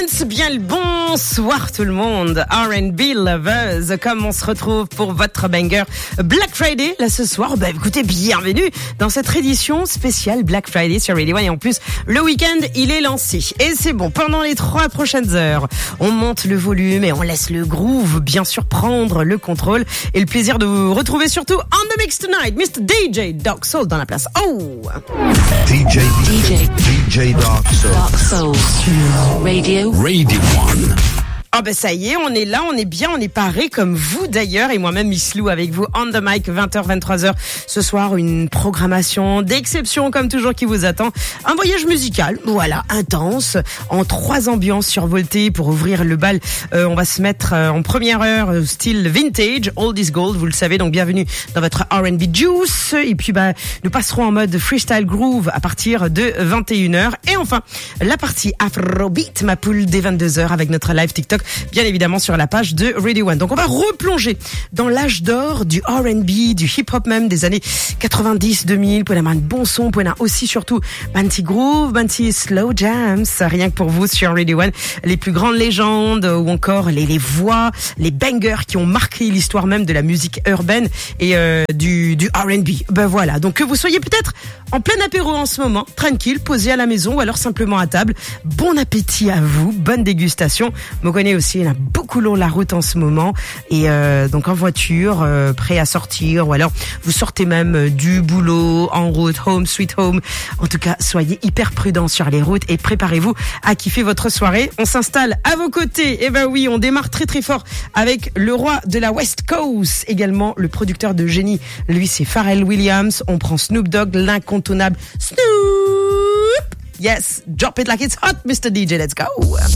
Bien le bonsoir tout le monde, R&B lovers, comme on se retrouve pour votre banger Black Friday là ce soir. Écoutez, bienvenue dans cette édition spéciale Black Friday sur Radio One, et en plus le week-end il est lancé et c'est bon. Pendant les 3 prochaines heures, on monte le volume et on laisse le groove bien sûr prendre le contrôle, et le plaisir de vous retrouver surtout on the mix tonight, Mr. DJ Dark Soul dans la place. Oh, DJ Dark Soul sur Radio One. Ça y est, on est là, on est bien, on est paré comme vous d'ailleurs, et moi-même Miss Lou avec vous on the mic 20h 23h ce soir. Une programmation d'exception comme toujours qui vous attend, un voyage musical voilà intense en 3 ambiances survoltées pour ouvrir le bal. On va se mettre en première heure style vintage, old is gold, vous le savez, donc bienvenue dans votre R&B juice. Et puis nous passerons en mode freestyle groove à partir de 21h, et enfin la partie Afrobeat ma poule dès 22h avec notre live TikTok bien évidemment sur la page de Radio One. Donc on va replonger dans l'âge d'or du R&B, du hip-hop même des années 90, 2000, pour un bon son, pour aussi surtout Banty Groove, Banty Slow Jams, rien que pour vous sur Radio One, les plus grandes légendes ou encore les voix, les bangers qui ont marqué l'histoire même de la musique urbaine et du R&B. Voilà, donc que vous soyez peut-être en plein apéro en ce moment, tranquille, posé à la maison ou alors simplement à table, bon appétit à vous, bonne dégustation. Me connais aussi, il y en a beaucoup long la route en ce moment, et donc en voiture, prêt à sortir, ou alors vous sortez même du boulot, en route, home sweet home. En tout cas, soyez hyper prudents sur les routes et préparez-vous à kiffer votre soirée. On s'installe à vos côtés, et oui, on démarre très très fort avec le roi de la West Coast, également le producteur de génie, lui c'est Pharrell Williams. On prend Snoop Dogg, l'incontournable Snoop. Yes, drop it like it's hot, Mr. DJ, let's go.